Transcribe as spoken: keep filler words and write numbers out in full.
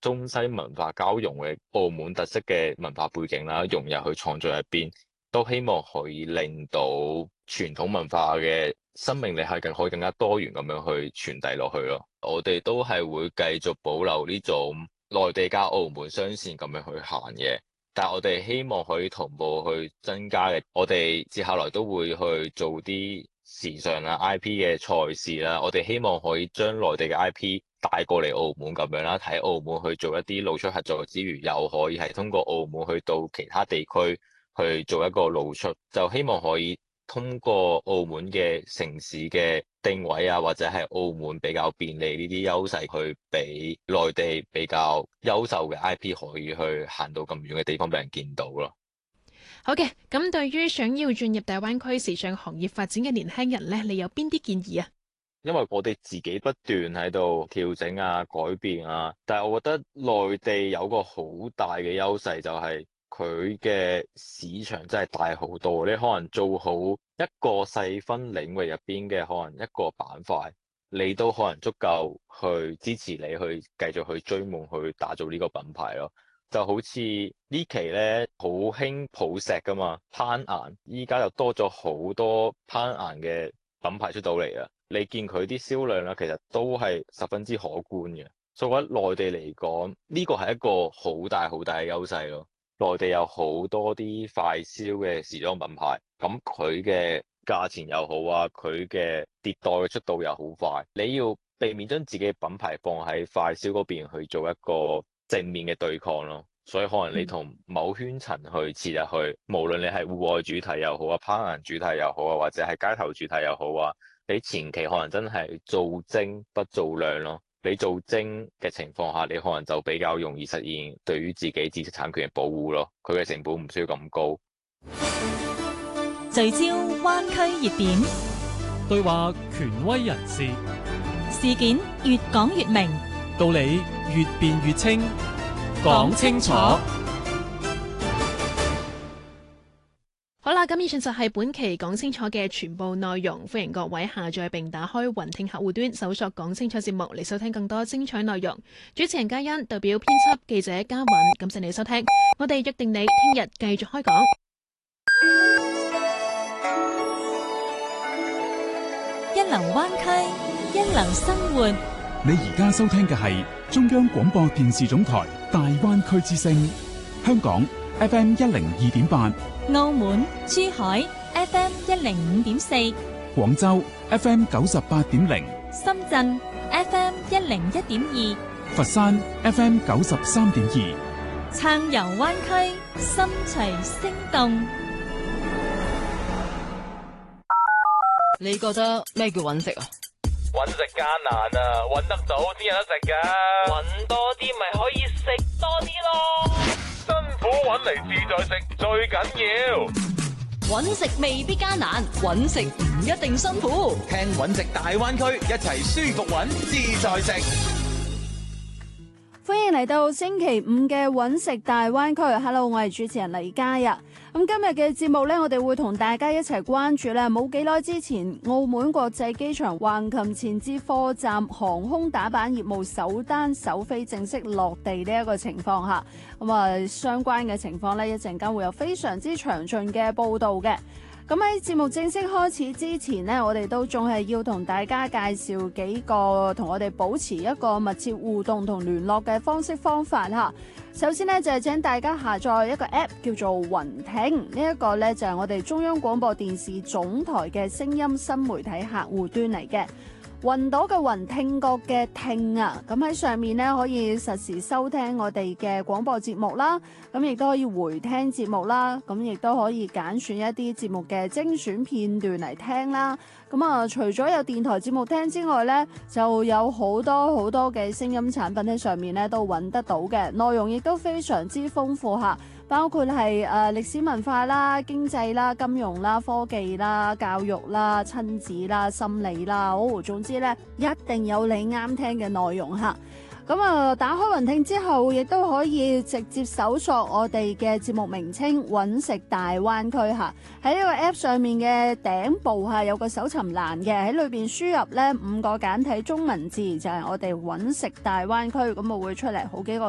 中西文化交融嘅澳門特色嘅文化背景啦，融入去創作入邊，都希望可以令到傳統文化嘅生命力係更可以更加多元咁樣去傳遞落去咯。我哋都係會繼續保留呢種內地加澳門雙線咁樣去行嘅，但係我哋希望可以同步去增加嘅。我哋接下來都會去做啲時尚啦、I P 嘅賽事啦，我哋希望可以將內地嘅 I P 帶過嚟澳門咁樣啦，喺澳門去做一啲露出合作之餘，又可以係通過澳門去到其他地區去做一個露出，就希望可以通過澳門嘅城市嘅定位啊，或者係澳門比較便利呢啲優勢，去俾內地比較優秀嘅 I P 可以去行到咁遠嘅地方俾人見到咯。 好嘅，咁對於想要進入大灣區時尚行業發展嘅年輕人呢，你有邊啲建議啊？ 因為我哋自己不斷喺度調整啊、改變啊，但係我覺得內地有個好大嘅優勢就係佢嘅市場真係大好多。你可能做好一個細分領域入邊嘅可能一個板塊，你都可能足夠去支持你去繼續去追夢去打造呢個品牌咯。就好似呢期咧好興抱石噶嘛，攀岩，依家又多咗好多攀岩嘅品牌出到嚟啊！你見佢啲銷量啦，其實都係十分之可觀嘅。所以我覺得內地嚟講，呢個係一個好大好大嘅優勢咯。內地有好多啲快銷嘅時裝品牌，咁佢嘅價錢又好啊，佢嘅迭代嘅速度又好快。你要避免將自己嘅品牌放喺快銷嗰邊去做一個正面嘅對抗咯。所以可能你同某圈層去切入去，無論你係戶外主題又好啊，攀岩主題又好啊，或者係街頭主題又好啊。你前期可能真係做精不做量咯，你做精嘅情況下，你可能就比較容易實現對於自己知識產權嘅保護咯，佢嘅成本唔需要咁高。 聚焦灣區熱點， 對話權威人士， 事件越講越明， 道理越辯越清，講清楚。 好啦，咁以上就係本期講清楚嘅全部內容，歡迎各位下載並打開雲聽客戶端，搜索講清楚節目嚟收聽更多精彩內容。主持人嘉欣代表編輯記者嘉韻，感謝你收聽，我哋約定你聽日繼續開講。 一流灣區，一流生活。 你而家收聽嘅係中央廣播電視總台大灣區之聲，香港 F M 一零二點八。 澳門、珠海 F M 一零五點四， 廣州 F M 九十八點零， 深圳 F M 一零一點二， 佛山 F M 九十三點二， 暢遊灣區，心隨聲動。 你覺得咩叫揾食啊？ 揾食艱難啊，揾得到先有得食噶。揾多啲咪可以食多啲咯。辛苦揾嚟自在食最緊要。 揾食未必艱難，揾食唔一定辛苦。 聽揾食大灣區，一齊舒服揾自在食。 歡迎嚟到星期五嘅揾食大灣區。Hello， 我係主持人黎嘉呀。咁今日嘅節目呢，我哋會同大家一齊關注咧，冇幾耐之前，澳門國際機場橫琴前置貨站航空打板業務首單首飛正式落地呢一個情況下，咁啊相關嘅情況呢，一陣間會有非常之詳盡嘅報道嘅。咁喺節目正式開始之前呢，我哋都仲係要同大家介紹幾個同我哋保持一個密切互動同聯絡嘅方式方法吓。首先呢，就係請大家下載一個 app 叫做雲聽，呢一個呢，就係我哋中央廣播電視總台嘅聲音新媒體客戶端嚟嘅。雲島嘅雲，聽覺嘅聽啊，咁喺上面呢，可以實時收聽我哋嘅廣播節目啦，咁亦都可以回聽節目啦，咁亦都可以揀選一啲節目嘅精選片段嚟聽啦。咁啊，除咗有電台節目聽之外呢，就有好多好多嘅聲音產品喺上面呢都揾得到嘅，內容亦都非常之豐富吓。包括係誒歷史文化啦、經濟啦、金融啦、科技啦、教育啦、親子啦、心理啦，好，總之咧一定有你啱聽嘅內容嚇。咁啊，打開雲聽之後，亦都可以直接搜索我哋嘅節目名稱揾食大灣區嚇。喺呢個 app 上面嘅頂部係有個搜尋欄嘅，喺裏邊輸入咧五個簡體中文字，就係我哋揾食大灣區，咁啊會出嚟好幾個